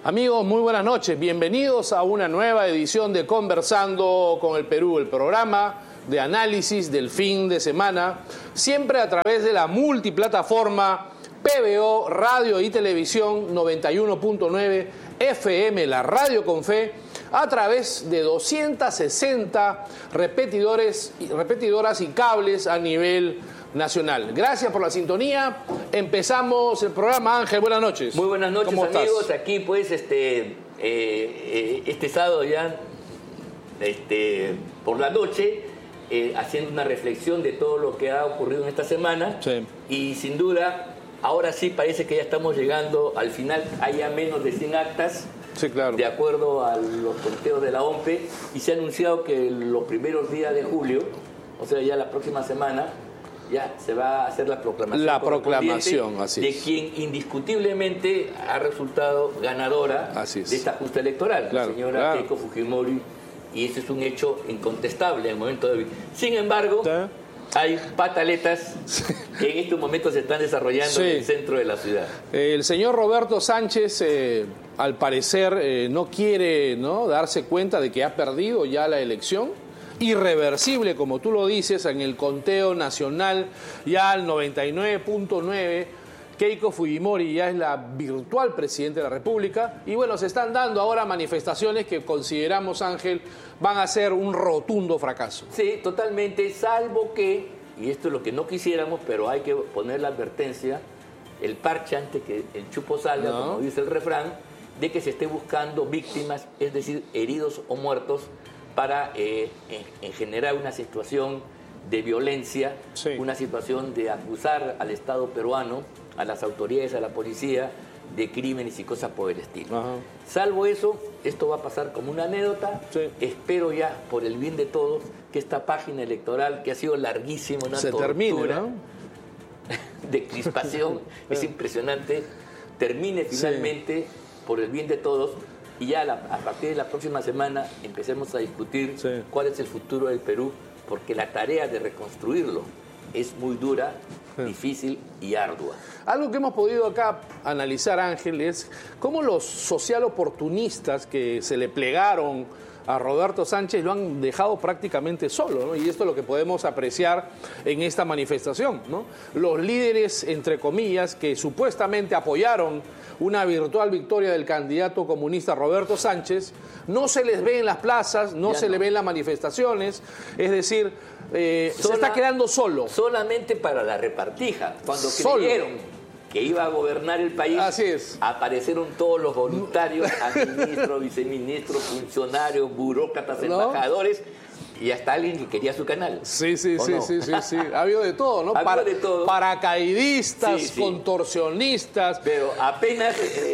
Amigos, muy buenas noches. Bienvenidos a una nueva edición de Conversando con el Perú, el programa de análisis del fin de semana, siempre a través de la multiplataforma PBO, Radio y Televisión 91.9 FM, la Radio con Fe, a través de 260 repetidoras y cables a nivel nacional. Gracias por la sintonía. Empezamos el programa. Ángel, buenas noches. Muy buenas noches, ¿Cómo amigos. estás? Aquí pues este sábado ya por la noche haciendo una reflexión de todo lo que ha ocurrido en esta semana. Sí. Y sin duda, ahora sí parece que ya estamos llegando al final. Hay ya menos de 100 actas. Sí, claro. De acuerdo a los conteos de la OMPE, y se ha anunciado que los primeros días de julio, o sea, ya la próxima semana, ya se va a hacer la proclamación. La proclamación, así de es. quien indiscutiblemente ha resultado ganadora Así es. de esta justa electoral, Claro, la señora claro. Keiko Fujimori, y ese es un hecho incontestable en el momento de hoy. Sin embargo, hay pataletas que en estos momentos se están desarrollando Sí. en el centro de la ciudad. El señor Roberto Sánchez, al parecer, no quiere darse cuenta de que ha perdido ya la elección. Irreversible, como tú lo dices, en el conteo nacional, ya al 99.9, Keiko Fujimori ya es la virtual presidenta de la República. Y bueno, se están dando ahora manifestaciones que consideramos, Ángel, van a ser un rotundo fracaso. Sí, totalmente, salvo que, y esto es lo que no quisiéramos, pero hay que poner la advertencia, el parche antes que el chupo salga, como dice el refrán, de que se esté buscando víctimas, es decir, heridos o muertos, para en generar una situación de violencia, Sí. una situación de acusar al Estado peruano, a las autoridades, a la policía, de crímenes y cosas por el estilo. Ajá. Salvo eso, esto va a pasar como una anécdota. Sí. Espero ya, por el bien de todos, que esta página electoral, que ha sido larguísima, una Se tortura termine, ¿no? de crispación, es impresionante, termine finalmente por el bien de todos, y ya a partir de la próxima semana empecemos a discutir Sí. cuál es el futuro del Perú, porque la tarea de reconstruirlo es muy dura, difícil y ardua. Algo que hemos podido acá analizar, Ángel, es cómo los social oportunistas que se le plegaron a Roberto Sánchez lo han dejado prácticamente solo, ¿no? Y esto es lo que podemos apreciar en esta manifestación, ¿no? Los líderes, entre comillas, que supuestamente apoyaron una virtual victoria del candidato comunista Roberto Sánchez, no se les ve en las plazas, no se les ve en las manifestaciones, es decir, se está quedando solo. Solamente para la repartija. Cuando Solo. creyeron que iba a gobernar el país, Así es. aparecieron todos los voluntarios, ministros, viceministros, funcionarios, burócratas, embajadores, y hasta alguien que quería su canal. Sí. ¿O no? Sí. Ha habido de todo, ¿no? Ha habido de todo. Paracaidistas, Sí. contorsionistas. Pero apenas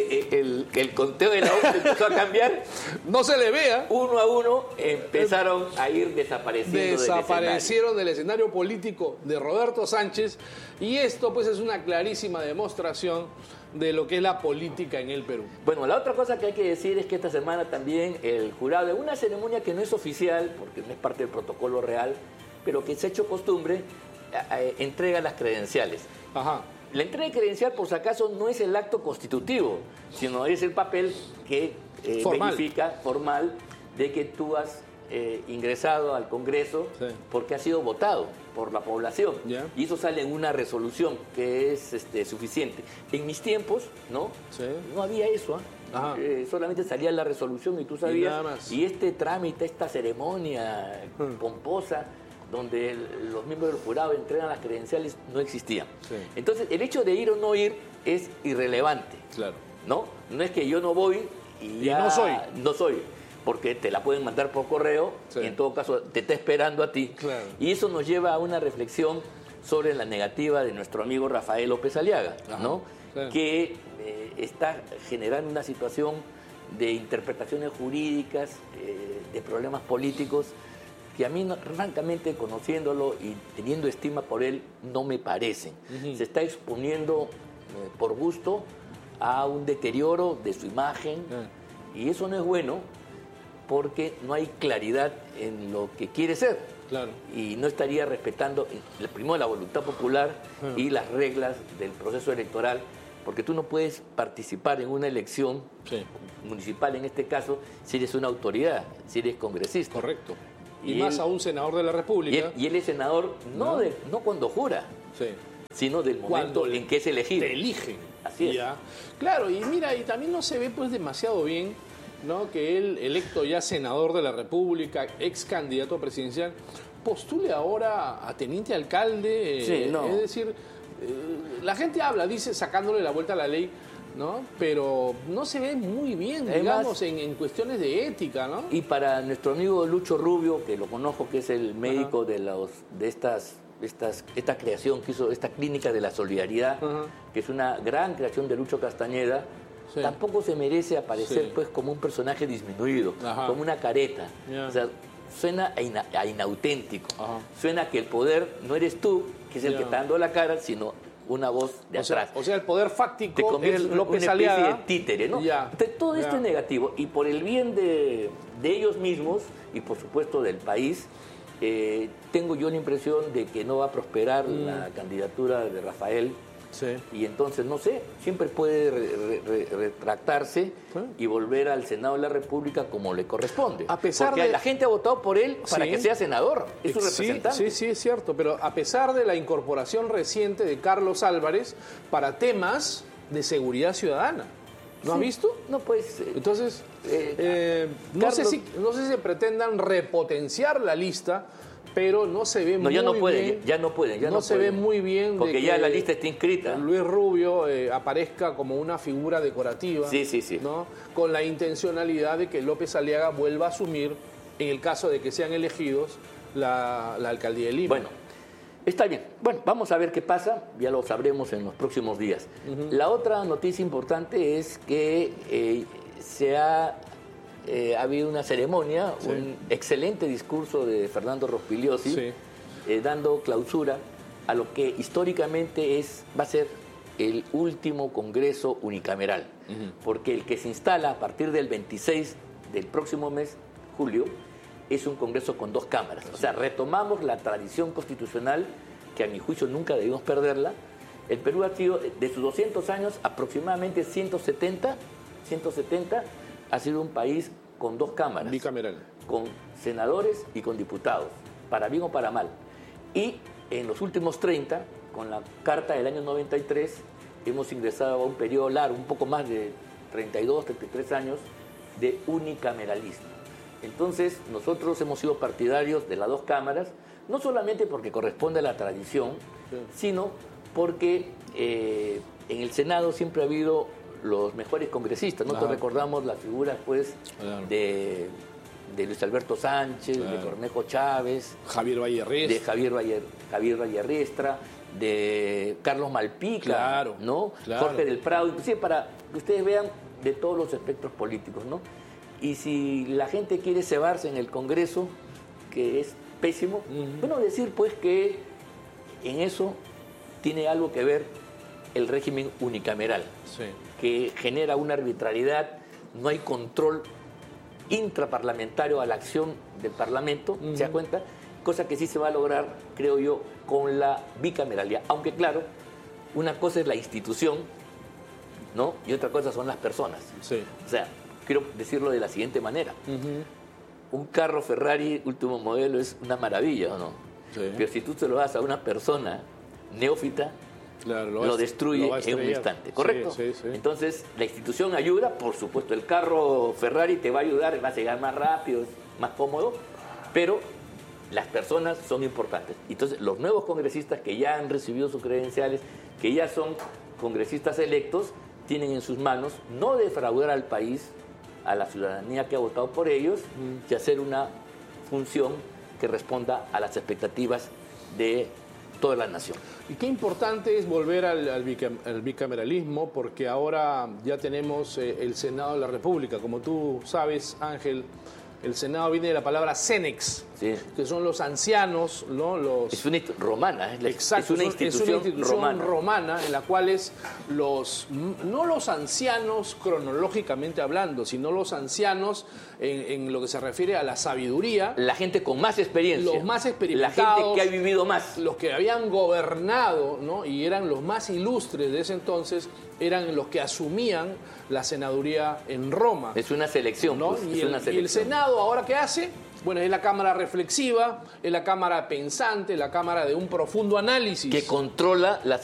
el conteo de la OMS empezó a cambiar, No se le vea. uno a uno empezaron a ir desapareciendo Desaparecieron del escenario político de Roberto Sánchez, y esto pues es una clarísima demostración de lo que es la política en el Perú. Bueno, la otra cosa que hay que decir es que esta semana también el jurado, en una ceremonia que no es oficial, porque no es parte del protocolo real, pero que se ha hecho costumbre, entrega las credenciales. Ajá. La entrega de credencial, por si acaso, no es el acto constitutivo, sino es el papel que verifica formal de que tú has ingresado al Congreso, Sí. porque has sido votado por la población. Ya. Y eso sale en una resolución que es suficiente. En mis tiempos, ¿no? Sí. No había eso, Ajá. solamente salía la resolución y tú sabías. nada más. Y este trámite, esta ceremonia pomposa, donde los miembros del jurado entregan las credenciales, no existía. Sí. Entonces, el hecho de ir o no ir es irrelevante, Claro. ¿no? No es que yo no voy y ya no soy. No soy, porque te la pueden mandar por correo, Sí. y en todo caso te está esperando a ti. Claro. Y eso nos lleva a una reflexión sobre la negativa de nuestro amigo Rafael López Aliaga, Ajá. ¿no? Claro. Que está generando una situación de interpretaciones jurídicas, de problemas políticos, que a mí, francamente, conociéndolo y teniendo estima por él, no me parecen. Se está exponiendo por gusto a un deterioro de su imagen, y eso no es bueno, porque no hay claridad en lo que quiere ser. Claro. Y no estaría respetando, primero, la voluntad popular y las reglas del proceso electoral, porque tú no puedes participar en una elección Sí. municipal, en este caso, si eres una autoridad, si eres congresista. Correcto. Y Y más él- a un senador de la República. Y él es senador no cuando jura, Sí. sino del momento Cuando en que es elegido. Te eligen. Así es. Ya. Claro, y mira, y también no se ve pues demasiado bien, ¿no? Que él, electo ya senador de la República, ex candidato presidencial, postule ahora a teniente alcalde. Sí, no. Es decir, la gente habla, dice, sacándole la vuelta a la ley, ¿no? Pero no se ve muy bien, Además, digamos, en cuestiones de ética, ¿no? Y para nuestro amigo Lucho Rubio, que lo conozco, que es el médico de esta creación que hizo, esta clínica de la solidaridad, Ajá. que es una gran creación de Lucho Castañeda, Sí. tampoco se merece aparecer Sí. pues como un personaje disminuido, Ajá. como una careta. Ya. O sea, suena a inauténtico. Ajá. Suena a que el poder no eres tú, que es el Ya. que está dando la cara, sino una voz de atrás. O sea, el poder fáctico Te conviertes es en López una especie Aliaga. de títere, ¿no? Ya. Entonces, todo esto Ya. es negativo. Y por el bien de ellos mismos y, por supuesto, del país, tengo yo la impresión de que no va a prosperar la candidatura de Rafael. Sí. Y entonces, no sé, siempre puede retractarse y volver al Senado de la República como le corresponde. A pesar Porque de- la gente ha votado por él para Sí. que sea senador. Es su Sí, representante. sí, es cierto, pero a pesar de la incorporación reciente de Carlos Álvarez para temas de seguridad ciudadana, ¿no has Sí. visto? No, pues... Entonces, no Carlos- sé si se pretendan repotenciar la lista, pero no se ve No, muy ya no pueden, bien. ya no pueden. Ya no se ve pueden. muy bien de Porque ya que la lista está inscrita. Luis Rubio aparezca como una figura decorativa, Sí, sí, sí. ¿no? Con la intencionalidad de que López Aliaga vuelva a asumir, en el caso de que sean elegidos, la alcaldía de Lima. Bueno, está bien. Bueno, vamos a ver qué pasa. Ya lo sabremos en los próximos días. La otra noticia importante es que ha habido una ceremonia, Sí. un excelente discurso de Fernando Rospigliosi, Sí. dando clausura a lo que históricamente va a ser el último Congreso unicameral, porque el que se instala a partir del 26 del próximo mes, julio, es un Congreso con 2 cámaras. O sea, retomamos la tradición constitucional, que a mi juicio nunca debimos perderla. El Perú ha sido, de sus 200 años, aproximadamente 170, ha sido un país con 2 cámaras, Bicameral. con senadores y con diputados, para bien o para mal. Y en los últimos 30, con la Carta del año 93, hemos ingresado a un periodo largo, un poco más de 32, 33 años, de unicameralismo. Entonces, nosotros hemos sido partidarios de las 2 cámaras, no solamente porque corresponde a la tradición, sino porque en el Senado siempre ha habido los mejores congresistas. Nosotros recordamos las figuras, pues, Claro. de Luis Alberto Sánchez, de Cornejo Chávez, Javier Vallerres. de Javier Vallarriestra, de Carlos Malpica, Claro, ¿no? claro. Jorge del Prado, inclusive para que ustedes vean de todos los espectros políticos, ¿no? Y si la gente quiere cebarse en el Congreso, que es pésimo, bueno, decir pues que en eso tiene algo que ver el régimen unicameral, Sí. que genera una arbitrariedad, no hay control intraparlamentario a la acción del Parlamento, ¿se da cuenta? Cosa que sí se va a lograr, creo yo, con la bicameralidad. Aunque claro, una cosa es la institución, ¿no? Y otra cosa son las personas. Sí. O sea, quiero decirlo de la siguiente manera. Un carro Ferrari último modelo es una maravilla, ¿o no? Sí. Pero si tú se lo das a una persona neófita, Claro, lo destruye lo va a en un estrellar. instante, ¿correcto? Sí, sí, sí. Entonces, la institución ayuda, por supuesto, el carro Ferrari te va a ayudar, vas a llegar más rápido, es más cómodo, pero las personas son importantes. Entonces, los nuevos congresistas que ya han recibido sus credenciales, que ya son congresistas electos, tienen en sus manos no defraudar al país, a la ciudadanía que ha votado por ellos, y hacer una función que responda a las expectativas de toda la nación. Y qué importante es volver al bicameralismo, porque ahora ya tenemos el Senado de la República. Como tú sabes, Ángel, el Senado viene de la palabra Senex, Sí. que son los ancianos, ¿no? Los... Es una romana, Exacto, es una institución romana en la cual es no los ancianos cronológicamente hablando, sino los ancianos en lo que se refiere a la sabiduría, La gente con más experiencia. los más La experimentados, gente que ha vivido más. los que habían gobernado, ¿no? Y eran los más ilustres de ese entonces, eran los que asumían la senaduría en Roma. Es una selección, ¿no? pues, Y es una el selección. Senado, ¿ahora qué hace? Bueno, es la Cámara reflexiva, es la Cámara pensante, la Cámara de un profundo análisis. Que controla las